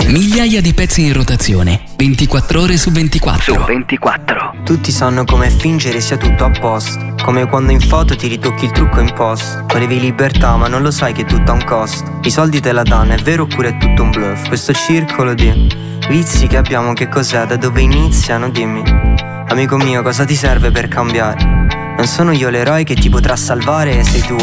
Migliaia di pezzi in rotazione, 24 ore su 24. Su 24. Tutti sanno come fingere sia tutto a posto, come quando in foto ti ritocchi il trucco in post. Volevi libertà ma non lo sai che tutto ha un costo. I soldi te la danno, è vero oppure è tutto un bluff? Questo circolo di vizi che abbiamo che cos'è? Da dove iniziano? Dimmi, amico mio, cosa ti serve per cambiare? Non sono io l'eroe che ti potrà salvare, sei tu